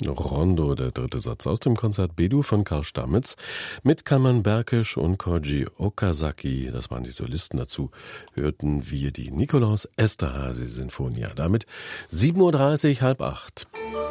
Rondo, der dritte Satz aus dem Konzert Bedu von Karl Stammitz mit Kalman Berkisch und Koji Okazaki. Das waren die Solisten. Dazu hörten wir die Nikolaus Esterházy Sinfonia. Damit 7:30 Uhr, 7:30.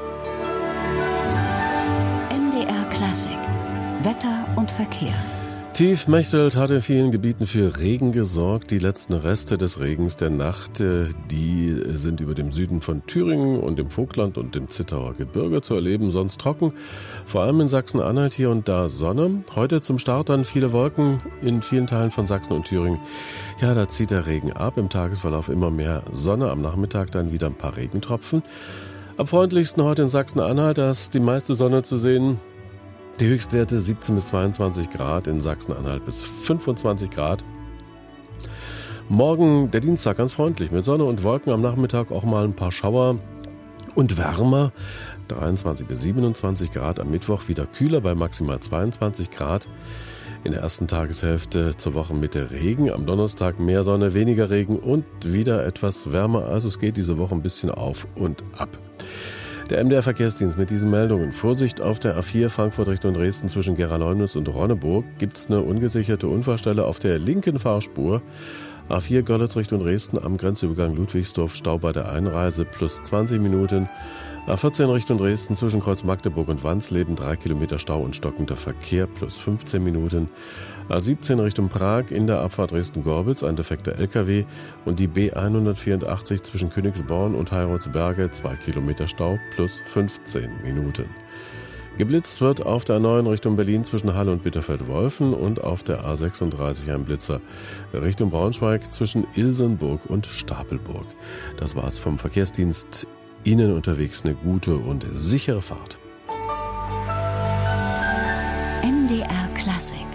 MDR Klassik. Wetter und Verkehr. Tiefmächtigt hat in vielen Gebieten für Regen gesorgt. Die letzten Reste des Regens der Nacht, die sind über dem Süden von Thüringen und dem Vogtland und dem Zittauer Gebirge zu erleben, sonst trocken. Vor allem in Sachsen-Anhalt hier und da Sonne. Heute zum Start dann viele Wolken in vielen Teilen von Sachsen und Thüringen. Ja, da zieht der Regen ab. Im Tagesverlauf immer mehr Sonne. Am Nachmittag dann wieder ein paar Regentropfen. Am freundlichsten heute in Sachsen-Anhalt, da ist die meiste Sonne zu sehen. Die Höchstwerte 17 bis 22 Grad, in Sachsen-Anhalt bis 25 Grad. Morgen der Dienstag ganz freundlich mit Sonne und Wolken, am Nachmittag auch mal ein paar Schauer und wärmer. 23 bis 27 Grad, am Mittwoch wieder kühler bei maximal 22 Grad. In der ersten Tageshälfte zur Wochenmitte Regen, am Donnerstag mehr Sonne, weniger Regen und wieder etwas wärmer. Also es geht diese Woche ein bisschen auf und ab. Der MDR-Verkehrsdienst mit diesen Meldungen. Vorsicht auf der A4 Frankfurt Richtung Dresden zwischen Gera-Leumnitz und Ronneburg. Gibt es eine ungesicherte Unfallstelle auf der linken Fahrspur. A4 Görlitz Richtung Dresden am Grenzübergang Ludwigsdorf, Stau bei der Einreise plus 20 Minuten. A14 Richtung Dresden zwischen Kreuz Magdeburg und Wansleben 3 Kilometer Stau und stockender Verkehr plus 15 Minuten. A17 Richtung Prag in der Abfahrt Dresden-Gorbitz ein defekter LKW und die B184 zwischen Königsborn und Heiratsberge 2 Kilometer Stau plus 15 Minuten. Geblitzt wird auf der A9 Richtung Berlin zwischen Halle und Bitterfeld-Wolfen und auf der A36 ein Blitzer Richtung Braunschweig zwischen Ilsenburg und Stapelburg. Das war's vom Verkehrsdienst. Ihnen unterwegs eine gute und sichere Fahrt. MDR Klassik.